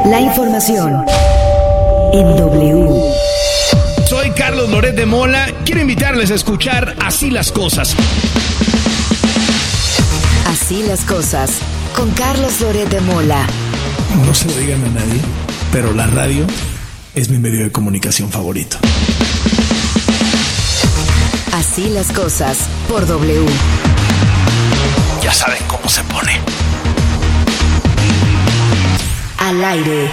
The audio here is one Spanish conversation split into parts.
La información en W. Soy Carlos Loret de Mola. Quiero invitarles a escuchar Así las Cosas. Así las cosas, con Carlos Loret de Mola. No se lo digan a nadie, pero la radio es mi medio de comunicación favorito. Así las cosas, por W. Ya saben cómo se pone. Al aire.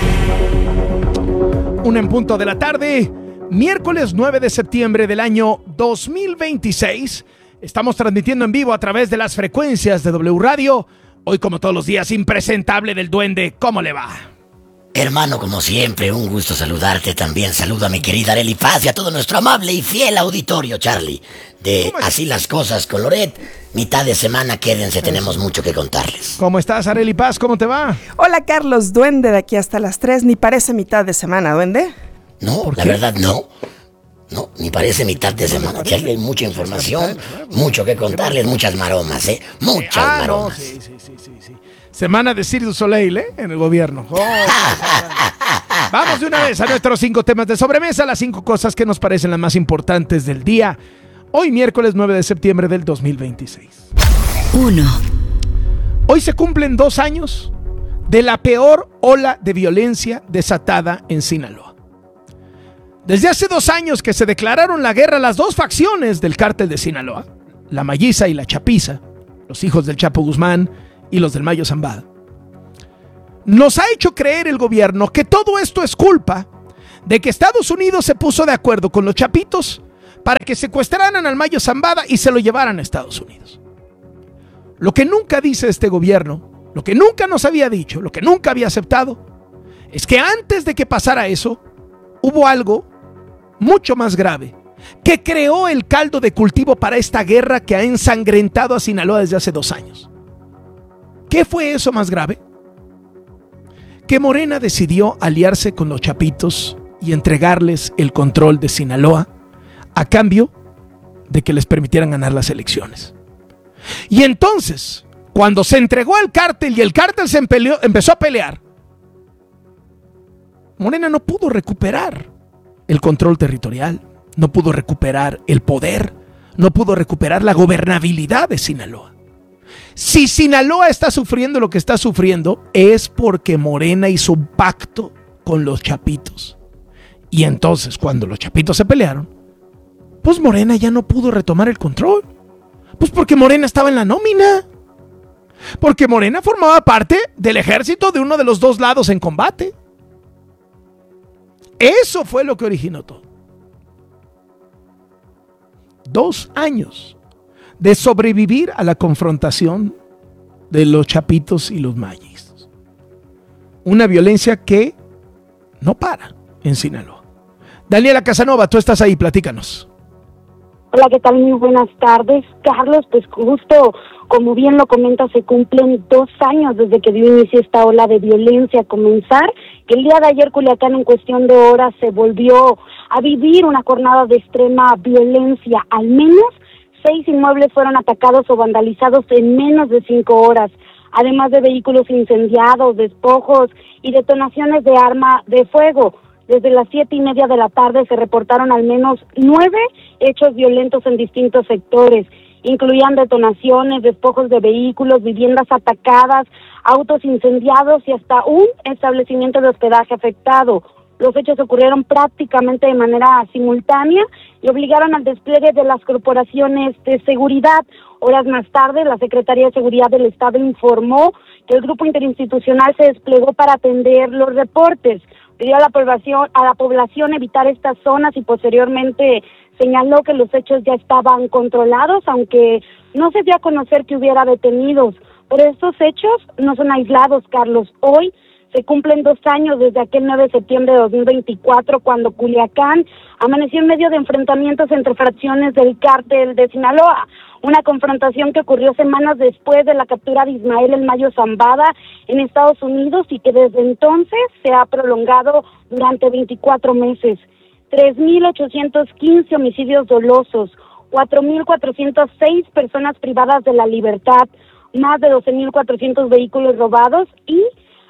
1:00 p.m, miércoles 9 de septiembre del año 2026. Estamos transmitiendo en vivo a través de las frecuencias de W Radio. Hoy, como todos los días, impresentable del duende. ¿Cómo le va? Hermano, como siempre, un gusto saludarte. También saludo a mi querida Arely Paz y a todo nuestro amable y fiel auditorio, Charlie, de Así las Cosas con Loret. Mitad de semana, quédense, tenemos mucho que contarles. ¿Cómo estás, Arely Paz? ¿Cómo te va? Hola, Carlos, duende, de aquí hasta las 3. Ni parece mitad de semana, duende. No, la verdad no. No, ni parece mitad de semana. Charlie, hay mucha información, mucho que contarles, muchas maromas, muchas maromas. No, sí. Semana de Cirque du Soleil, en el gobierno. Vamos de una vez a nuestros 5 temas de sobremesa, las 5 cosas que nos parecen las más importantes del día. Hoy, miércoles 9 de septiembre del 2026. 1. Hoy se cumplen 2 años de la peor ola de violencia desatada en Sinaloa. Desde hace 2 años que se declararon la guerra a las 2 facciones del cártel de Sinaloa, la Malliza y la Chapiza, los hijos del Chapo Guzmán y los del Mayo Zambada. Nos ha hecho creer el gobierno que todo esto es culpa de que Estados Unidos se puso de acuerdo con los Chapitos para que secuestraran al Mayo Zambada y se lo llevaran a Estados Unidos. Lo que nunca dice este gobierno, lo que nunca nos había dicho, lo que nunca había aceptado, es que antes de que pasara eso, hubo algo mucho más grave que creó el caldo de cultivo para esta guerra que ha ensangrentado a Sinaloa desde hace 2 años. ¿Qué fue eso más grave? Que Morena decidió aliarse con los Chapitos y entregarles el control de Sinaloa a cambio de que les permitieran ganar las elecciones. Y entonces, cuando se entregó al cártel y el cártel empezó a pelear, Morena no pudo recuperar el control territorial, no pudo recuperar el poder, no pudo recuperar la gobernabilidad de Sinaloa. Si Sinaloa está sufriendo lo que está sufriendo, es porque Morena hizo un pacto con los Chapitos. Y entonces, cuando los Chapitos se pelearon, pues Morena ya no pudo retomar el control. Pues porque Morena estaba en la nómina. Porque Morena formaba parte del ejército de uno de los 2 lados en combate. Eso fue lo que originó todo. 2 años de sobrevivir a la confrontación de los Chapitos y los Mallistas. Una violencia que no para en Sinaloa. Daniela Casanova, tú estás ahí, platícanos. Hola, ¿qué tal? Muy buenas tardes. Carlos, pues justo como bien lo comenta, se cumplen 2 años desde que dio inicio esta ola de violencia a comenzar, que el día de ayer Culiacán en cuestión de horas se volvió a vivir una jornada de extrema violencia. Al menos 6 inmuebles fueron atacados o vandalizados en menos de 5 horas, además de vehículos incendiados, despojos y detonaciones de arma de fuego. Desde las 7:30 de la tarde se reportaron al menos 9 hechos violentos en distintos sectores. Incluían detonaciones, despojos de vehículos, viviendas atacadas, autos incendiados y hasta un establecimiento de hospedaje afectado. Los hechos ocurrieron prácticamente de manera simultánea y obligaron al despliegue de las corporaciones de seguridad. Horas más tarde, la Secretaría de Seguridad del Estado informó que el grupo interinstitucional se desplegó para atender los reportes. Pidió a la población evitar estas zonas y posteriormente señaló que los hechos ya estaban controlados, aunque no se dio a conocer que hubiera detenidos. Pero estos hechos no son aislados, Carlos. Hoy se cumplen 2 años desde aquel 9 de septiembre de 2024, cuando Culiacán amaneció en medio de enfrentamientos entre fracciones del cártel de Sinaloa. Una confrontación que ocurrió semanas después de la captura de Ismael El Mayo Zambada en Estados Unidos y que desde entonces se ha prolongado durante 24 meses. 3,815 homicidios dolosos, 4,406 personas privadas de la libertad, más de 12,400 vehículos robados y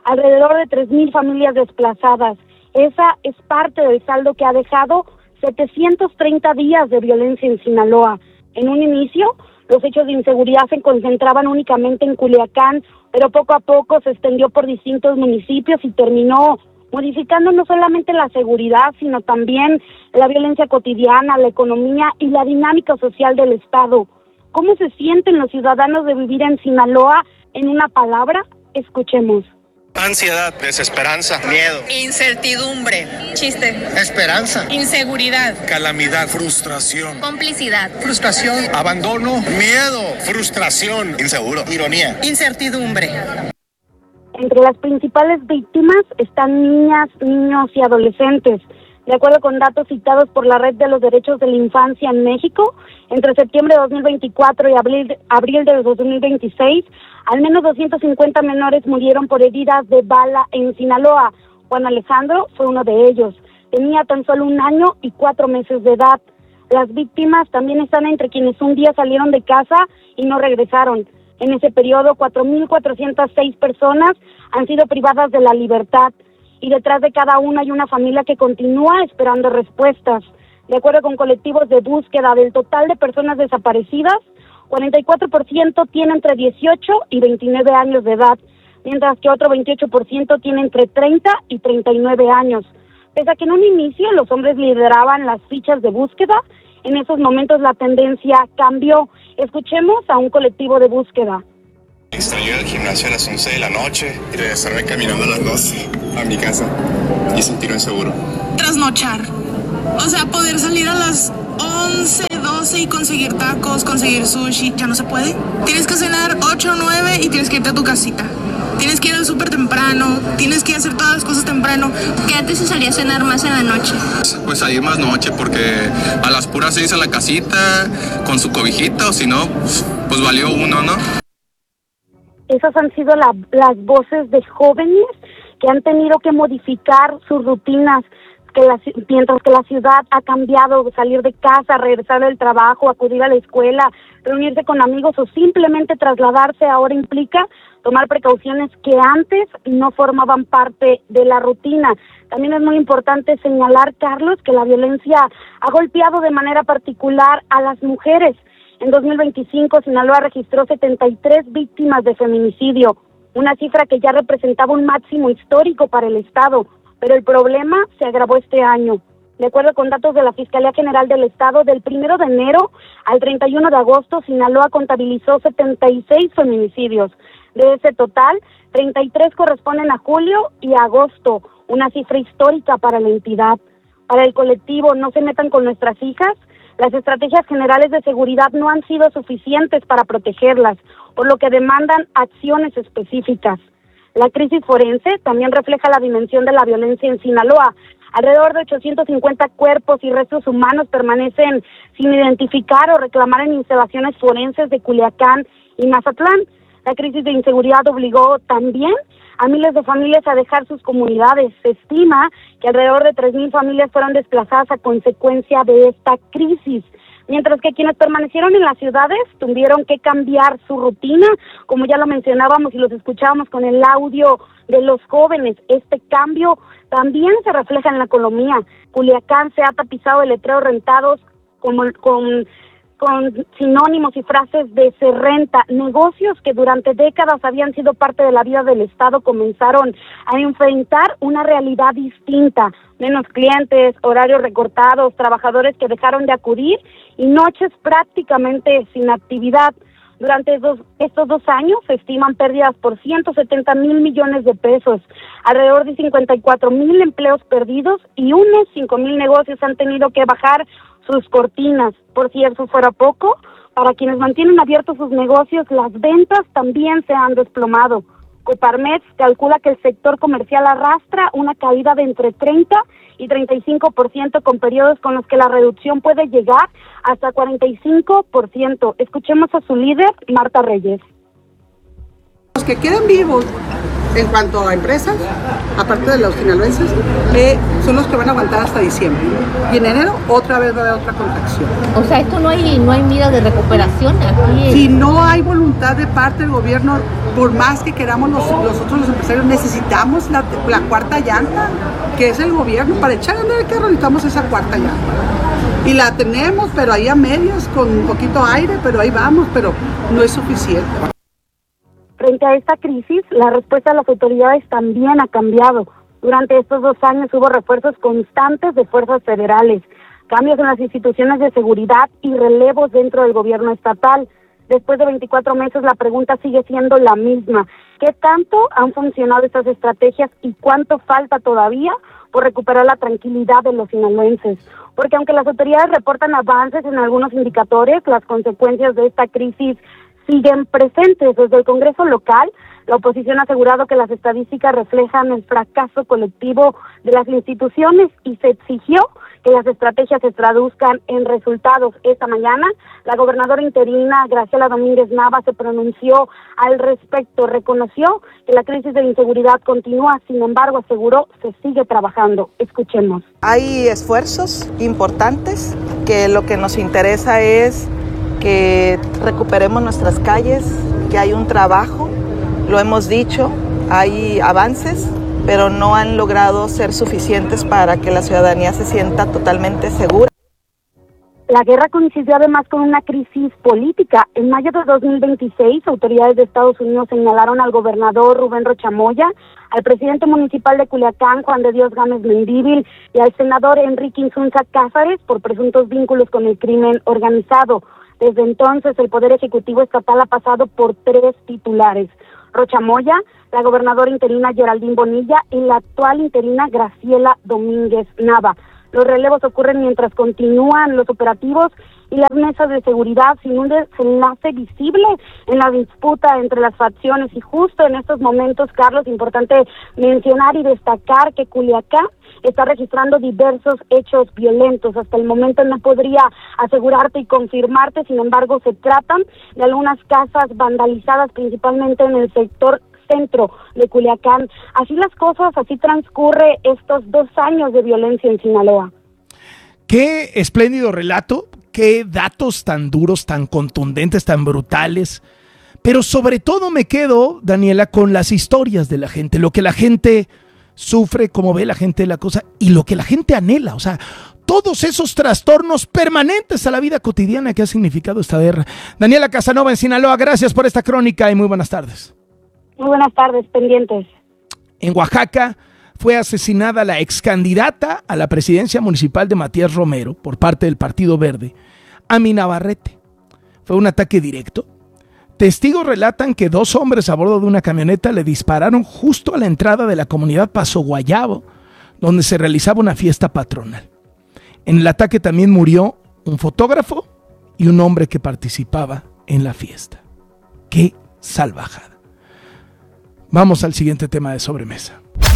alrededor de 3,000 familias desplazadas. Esa es parte del saldo que ha dejado 730 días de violencia en Sinaloa. En un inicio, los hechos de inseguridad se concentraban únicamente en Culiacán, pero poco a poco se extendió por distintos municipios y terminó modificando no solamente la seguridad, sino también la violencia cotidiana, la economía y la dinámica social del Estado. ¿Cómo se sienten los ciudadanos de vivir en Sinaloa? En una palabra, escuchemos. Ansiedad, desesperanza, miedo, incertidumbre, chiste, esperanza, inseguridad, calamidad, frustración, complicidad, frustración, abandono, miedo, frustración, inseguro, ironía, incertidumbre. Entre las principales víctimas están niñas, niños y adolescentes. De acuerdo con datos citados por la Red de los Derechos de la Infancia en México, entre septiembre de 2024 y abril de 2026, al menos 250 menores murieron por heridas de bala en Sinaloa. Juan Alejandro fue uno de ellos. Tenía tan solo 1 año y 4 meses de edad. Las víctimas también están entre quienes un día salieron de casa y no regresaron. En ese periodo, 4,406 personas han sido privadas de la libertad. Y detrás de cada una hay una familia que continúa esperando respuestas. De acuerdo con colectivos de búsqueda, del total de personas desaparecidas, 44% tiene entre 18 y 29 años de edad, mientras que otro 28% tiene entre 30 y 39 años. Pese a que en un inicio los hombres lideraban las fichas de búsqueda, en esos momentos la tendencia cambió. Escuchemos a un colectivo de búsqueda. Salí del gimnasio a las 11 de la noche y regresarme caminando a las 12 a mi casa y sentirme seguro. Trasnochar. O sea, poder salir a las 11, 12 y conseguir tacos, conseguir sushi, ya no se puede. Tienes que cenar 8 o 9 y tienes que irte a tu casita. Tienes que ir al súper temprano, tienes que hacer todas las cosas temprano. ¿Qué antes se salía a cenar más en la noche? Pues salir más noche porque a las puras 6 a la casita con su cobijita o si no, pues valió uno, ¿no? Esas han sido las voces de jóvenes que han tenido que modificar sus rutinas, mientras que la ciudad ha cambiado, salir de casa, regresar del trabajo, acudir a la escuela, reunirse con amigos o simplemente trasladarse ahora implica tomar precauciones que antes no formaban parte de la rutina. También es muy importante señalar, Carlos, que la violencia ha golpeado de manera particular a las mujeres. En 2025, Sinaloa registró 73 víctimas de feminicidio, una cifra que ya representaba un máximo histórico para el Estado, pero el problema se agravó este año. De acuerdo con datos de la Fiscalía General del Estado, del 1 de enero al 31 de agosto, Sinaloa contabilizó 76 feminicidios. De ese total, 33 corresponden a julio y a agosto, una cifra histórica para la entidad. Para el colectivo No se metan con nuestras hijas, las estrategias generales de seguridad no han sido suficientes para protegerlas, por lo que demandan acciones específicas. La crisis forense también refleja la dimensión de la violencia en Sinaloa. Alrededor de 850 cuerpos y restos humanos permanecen sin identificar o reclamar en instalaciones forenses de Culiacán y Mazatlán. La crisis de inseguridad obligó también a miles de familias a dejar sus comunidades. Se estima que alrededor de 3,000 familias fueron desplazadas a consecuencia de esta crisis, mientras que quienes permanecieron en las ciudades tuvieron que cambiar su rutina, como ya lo mencionábamos y los escuchábamos con el audio de los jóvenes. Este cambio también se refleja en la economía. Culiacán se ha tapizado de letreros rentados con sinónimos y frases de se renta. Negocios que durante décadas habían sido parte de la vida del Estado comenzaron a enfrentar una realidad distinta. Menos clientes, horarios recortados, trabajadores que dejaron de acudir y noches prácticamente sin actividad. Durante estos 2 años se estiman pérdidas por 170,000 millones de pesos, alrededor de 54,000 empleos perdidos y unos 5,000 negocios han tenido que bajar sus cortinas. Por si eso fuera poco, para quienes mantienen abiertos sus negocios, las ventas también se han desplomado. Coparmex calcula que el sector comercial arrastra una caída de entre 30 y 35%, con periodos con los que la reducción puede llegar hasta 45%. Escuchemos a su líder, Marta Reyes. Los que queden vivos En cuanto a empresas, aparte de los sinaloenses, son los que van a aguantar hasta diciembre. Y en enero otra vez va a haber otra contracción. O sea, esto no hay mira de recuperación aquí. Si no hay voluntad de parte del gobierno, por más que queramos nosotros los empresarios, necesitamos la cuarta llanta, que es el gobierno. Para echar a andar el carro necesitamos esa cuarta llanta. Y la tenemos, pero ahí a medias, con un poquito de aire, pero ahí vamos, pero no es suficiente. Frente a esta crisis, la respuesta de las autoridades también ha cambiado. Durante estos 2 años hubo refuerzos constantes de fuerzas federales, cambios en las instituciones de seguridad y relevos dentro del gobierno estatal. Después de 24 meses, la pregunta sigue siendo la misma. ¿Qué tanto han funcionado estas estrategias y cuánto falta todavía por recuperar la tranquilidad de los sinaloenses? Porque aunque las autoridades reportan avances en algunos indicadores, las consecuencias de esta crisis siguen presentes. Desde el Congreso local, la oposición ha asegurado que las estadísticas reflejan el fracaso colectivo de las instituciones y se exigió que las estrategias se traduzcan en resultados. Esta mañana, la gobernadora interina Graciela Domínguez Nava se pronunció al respecto, reconoció que la crisis de inseguridad continúa, sin embargo, aseguró se sigue trabajando. Escuchemos. Hay esfuerzos importantes, que lo que nos interesa es que recuperemos nuestras calles, que hay un trabajo, lo hemos dicho, hay avances, pero no han logrado ser suficientes para que la ciudadanía se sienta totalmente segura. La guerra coincidió además con una crisis política. En mayo de 2026, autoridades de Estados Unidos señalaron al gobernador Rubén Rocha Moya, al presidente municipal de Culiacán, Juan de Dios Gámez Mendívil, y al senador Enrique Insunza Cázares por presuntos vínculos con el crimen organizado. Desde entonces, el Poder Ejecutivo Estatal ha pasado por 3 titulares: Rocha Moya, la gobernadora interina Geraldine Bonilla y la actual interina Graciela Domínguez Nava. Los relevos ocurren mientras continúan los operativos y las mesas de seguridad sin un desenlace visible en la disputa entre las facciones. Y justo en estos momentos, Carlos, importante mencionar y destacar que Culiacán está registrando diversos hechos violentos. Hasta el momento no podría asegurarte y confirmarte, sin embargo, se tratan de algunas casas vandalizadas, principalmente en el sector centro de Culiacán. Así las cosas, así transcurre estos 2 años de violencia en Sinaloa. Qué espléndido relato, qué datos tan duros, tan contundentes, tan brutales. Pero sobre todo me quedo, Daniela, con las historias de la gente, lo que la gente sufre, cómo ve la gente la cosa y lo que la gente anhela. O sea, todos esos trastornos permanentes a la vida cotidiana que ha significado esta guerra. Daniela Casanova en Sinaloa, gracias por esta crónica y muy buenas tardes. Muy buenas tardes, pendientes. En Oaxaca fue asesinada la ex candidata a la presidencia municipal de Matías Romero por parte del Partido Verde, Ami Navarrete. Fue un ataque directo. Testigos relatan que 2 hombres a bordo de una camioneta le dispararon justo a la entrada de la comunidad Paso Guayabo, donde se realizaba una fiesta patronal. En el ataque también murió un fotógrafo y un hombre que participaba en la fiesta. ¡Qué salvajada! Vamos al siguiente tema de sobremesa.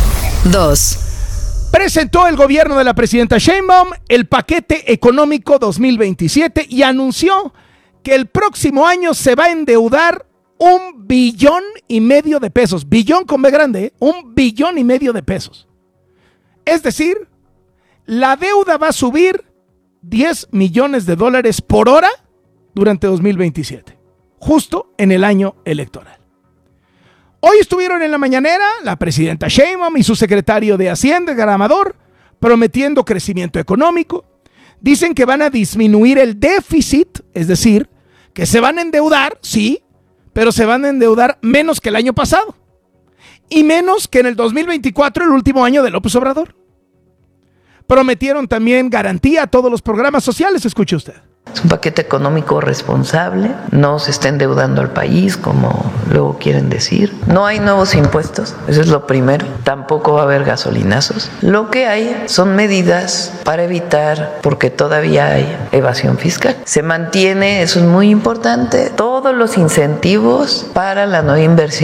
2. Presentó el gobierno de la presidenta Sheinbaum el paquete económico 2027 y anunció que el próximo año se va a endeudar 1,5 billones de pesos. Billón con B grande, 1,5 billones de pesos. Es decir, la deuda va a subir $10 millones por hora durante 2027, justo en el año electoral. Hoy estuvieron en la mañanera la presidenta Sheinbaum y su secretario de Hacienda, Edgar Amador, prometiendo crecimiento económico. Dicen que van a disminuir el déficit, es decir, que se van a endeudar, sí, pero se van a endeudar menos que el año pasado y menos que en el 2024, el último año de López Obrador. Prometieron también garantía a todos los programas sociales, escuche usted. Es un paquete económico responsable, no se está endeudando al país como luego quieren decir. No hay nuevos impuestos, eso es lo primero. Tampoco va a haber gasolinazos. Lo que hay son medidas para evitar, porque todavía hay evasión fiscal. Se mantiene, eso es muy importante, todos los incentivos para la nueva inversión.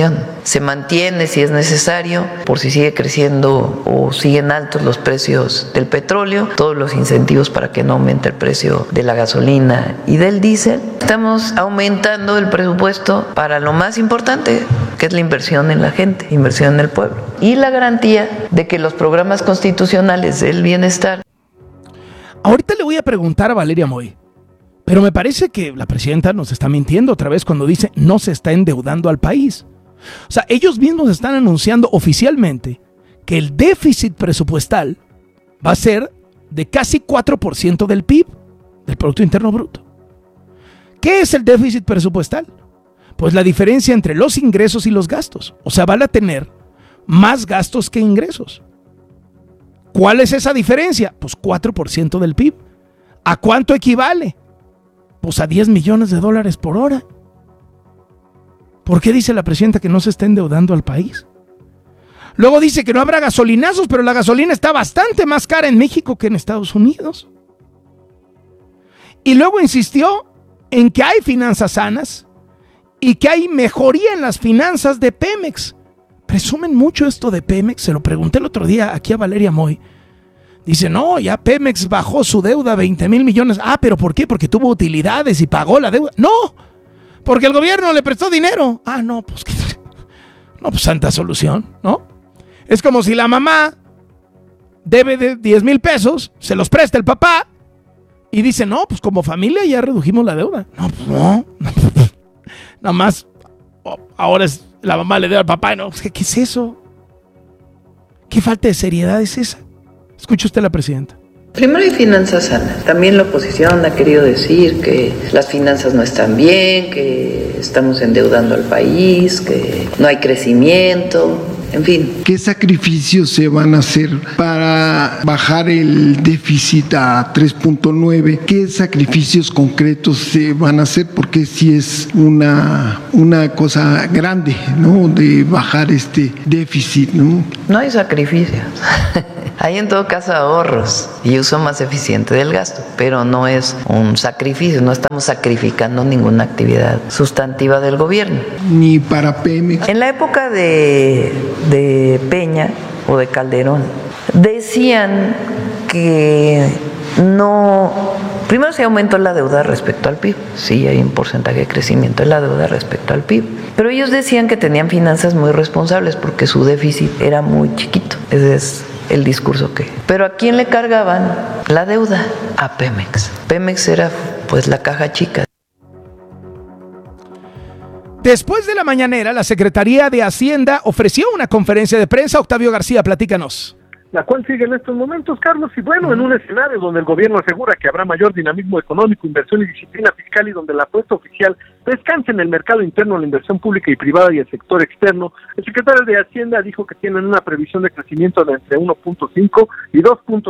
se mantiene si es necesario, por si sigue creciendo o siguen altos los precios del petróleo, todos los incentivos para que no aumente el precio de la gasolina y del diésel. Estamos aumentando el presupuesto para lo más importante, que es la inversión en la gente, inversión en el pueblo, y la garantía de que los programas constitucionales del bienestar. Ahorita le voy a preguntar a Valeria Moy, pero me parece que la presidenta nos está mintiendo otra vez cuando dice no se está endeudando al país. O sea, ellos mismos están anunciando oficialmente que el déficit presupuestal va a ser de casi 4% del PIB, del Producto Interno Bruto. ¿Qué es el déficit presupuestal? Pues la diferencia entre los ingresos y los gastos. O sea, van a tener más gastos que ingresos. ¿Cuál es esa diferencia? Pues 4% del PIB. ¿A cuánto equivale? Pues a $10 millones por hora. ¿Por qué dice la presidenta que no se está endeudando al país? Luego dice que no habrá gasolinazos, pero la gasolina está bastante más cara en México que en Estados Unidos. Y luego insistió en que hay finanzas sanas y que hay mejoría en las finanzas de Pemex. Presumen mucho esto de Pemex, se lo pregunté el otro día aquí a Valeria Moy. Dice, no, ya Pemex bajó su deuda a 20,000 millones. Ah, ¿pero por qué? Porque tuvo utilidades y pagó la deuda. No, porque el gobierno le prestó dinero. Ah, no, pues santa solución, ¿no? Es como si la mamá debe de 10,000 pesos, se los presta el papá y dice, no, pues como familia ya redujimos la deuda. No, pues no. Nada más, ahora la mamá le debe al papá. No, ¿qué es eso? ¿Qué falta de seriedad es esa? Escuche usted a la presidenta. Primero hay finanzas sanas. También la oposición ha querido decir que las finanzas no están bien, que estamos endeudando al país, que no hay crecimiento. En fin. ¿Qué sacrificios se van a hacer para bajar el déficit a 3.9? ¿Qué sacrificios concretos se van a hacer? Porque sí es una cosa grande, ¿no? De bajar este déficit, ¿no? No hay sacrificios. Hay en todo caso ahorros y uso más eficiente del gasto, pero no es un sacrificio, no estamos sacrificando ninguna actividad sustantiva del gobierno. Ni para Pemex. En la época de Peña o de Calderón, decían que no. Primero se aumentó la deuda respecto al PIB. Sí, hay un porcentaje de crecimiento de la deuda respecto al PIB. Pero ellos decían que tenían finanzas muy responsables porque su déficit era muy chiquito. Ese es el discurso que. Pero ¿a quién le cargaban la deuda? A Pemex. Pemex era pues la caja chica. Después de la mañanera, la Secretaría de Hacienda ofreció una conferencia de prensa. Octavio García, platícanos. La cual sigue en estos momentos, Carlos, y bueno, en un escenario donde el gobierno asegura que habrá mayor dinamismo económico, inversión y disciplina fiscal, y donde la apuesta oficial descansa en el mercado interno, la inversión pública y privada y el sector externo, el secretario de Hacienda dijo que tienen una previsión de crecimiento de entre 1.5 y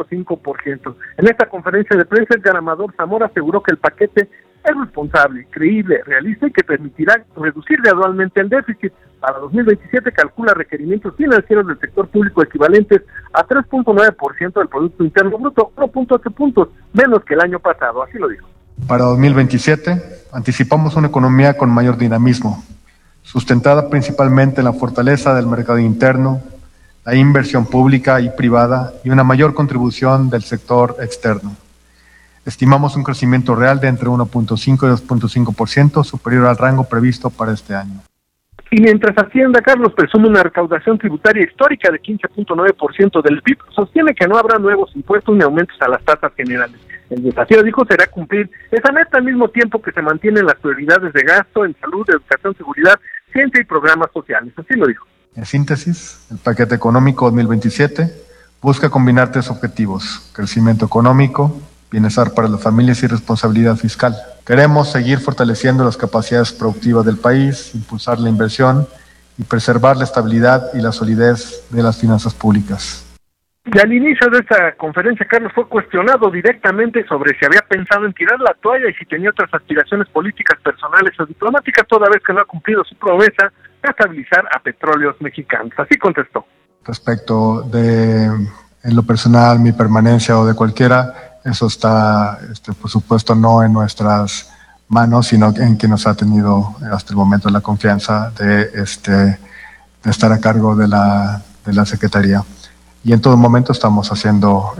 2.5%. En esta conferencia de prensa, Edgar Amador Zamora aseguró que el paquete es responsable, creíble, realista y que permitirá reducir gradualmente el déficit. Para 2027 calcula requerimientos financieros del sector público equivalentes a 3.9% del Producto Interno Bruto, 1.8 puntos menos que el año pasado, así lo dijo. Para 2027 anticipamos una economía con mayor dinamismo, sustentada principalmente en la fortaleza del mercado interno, la inversión pública y privada y una mayor contribución del sector externo. Estimamos un crecimiento real de entre 1.5 y 2.5%, superior al rango previsto para este año. Y mientras Hacienda, Carlos, presume una recaudación tributaria histórica de 15.9% del PIB, sostiene que no habrá nuevos impuestos ni aumentos a las tasas generales. El desafío, dijo, será cumplir esa meta al mismo tiempo que se mantienen las prioridades de gasto en salud, educación, seguridad, ciencia y programas sociales. Así lo dijo. En síntesis, el paquete económico 2027 busca combinar tres objetivos: crecimiento económico, bienestar para las familias y responsabilidad fiscal. Queremos seguir fortaleciendo las capacidades productivas del país, impulsar la inversión y preservar la estabilidad y la solidez de las finanzas públicas. Y al inicio de esta conferencia, Carlos, fue cuestionado directamente sobre si había pensado en tirar la toalla y si tenía otras aspiraciones políticas, personales o diplomáticas, toda vez que no ha cumplido su promesa de estabilizar a Petróleos Mexicanos. Así contestó. Respecto de, en lo personal, mi permanencia o de cualquiera, eso está, por supuesto, no en nuestras manos, sino en quien nos ha tenido hasta el momento la confianza de estar a cargo de la Secretaría. Y en todo momento estamos haciendo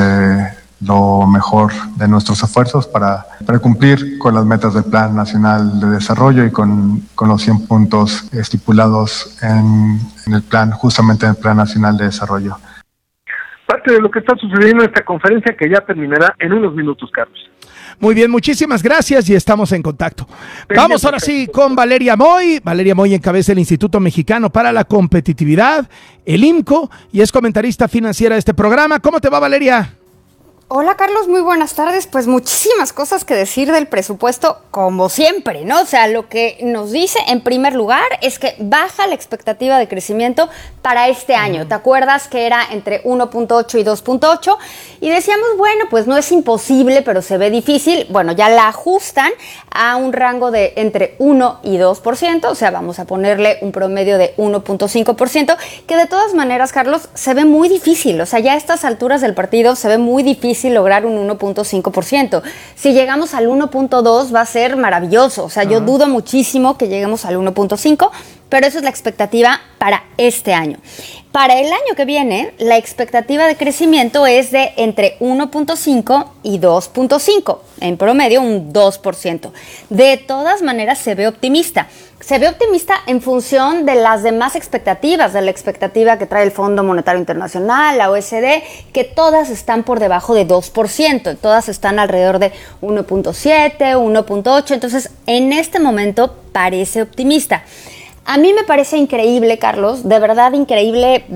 lo mejor de nuestros esfuerzos para cumplir con las metas del Plan Nacional de Desarrollo y con los 100 puntos estipulados en el plan, justamente en el Plan Nacional de Desarrollo. Parte de lo que está sucediendo en esta conferencia que ya terminará en unos minutos, Carlos. Muy bien, muchísimas gracias y estamos en contacto. Vamos ahora sí con Valeria Moy. Valeria Moy encabeza el Instituto Mexicano para la Competitividad, el IMCO, y es comentarista financiera de este programa. ¿Cómo te va, Valeria? Hola Carlos, muy buenas tardes. Pues muchísimas cosas que decir del presupuesto, como siempre, ¿no? O sea, lo que nos dice en primer lugar es que baja la expectativa de crecimiento para este año. ¿Te acuerdas que era entre 1.8 y 2.8? Y decíamos, bueno, pues no es imposible, pero se ve difícil. Bueno, ya la ajustan a un rango de entre 1 y 2%, o sea, vamos a ponerle un promedio de 1.5%, que de todas maneras, Carlos, se ve muy difícil. O sea, ya a estas alturas del partido se ve muy difícil lograr un 1.5%. Si llegamos al 1.2 va a ser maravilloso. O sea, yo dudo muchísimo que lleguemos al 1.5, pero eso es la expectativa para este año. Para el año que viene, la expectativa de crecimiento es de entre 1.5 y 2.5, en promedio un 2%. De todas maneras, se ve optimista. Se ve optimista en función de las demás expectativas, de la expectativa que trae el Fondo Monetario Internacional, la OECD, que todas están por debajo de 2%, todas están alrededor de 1.7, 1.8, entonces en este momento parece optimista. A mí me parece increíble, Carlos, de verdad increíble,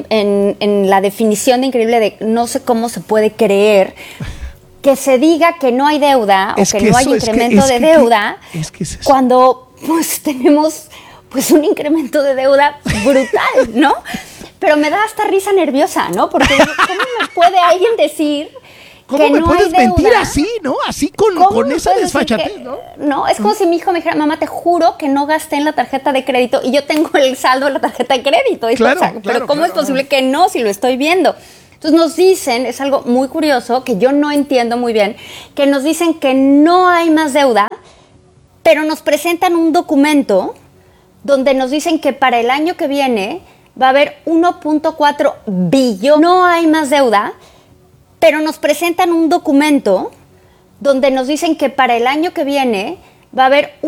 en la definición de increíble de no sé cómo se puede creer que se diga que no hay deuda o que no hay incremento de deuda cuando pues tenemos pues un incremento de deuda brutal, ¿no? Pero me da hasta risa nerviosa, ¿no? Porque ¿cómo me puede alguien decir ¿cómo que me no puedes hay deuda? mentir así, no? Así con esa desfachatez, ¿no? No, es como si mi hijo me dijera, mamá, te juro que no gasté en la tarjeta de crédito y yo tengo el saldo de la tarjeta de crédito. Claro, pero ¿cómo es posible que no si lo estoy viendo? Entonces nos dicen, es algo muy curioso que yo no entiendo muy bien, que nos dicen que no hay más deuda, pero nos presentan un documento donde nos dicen que para el año que viene va a haber 1.4 billones. No hay más deuda, pero nos presentan un documento donde nos dicen que para el año que viene va a haber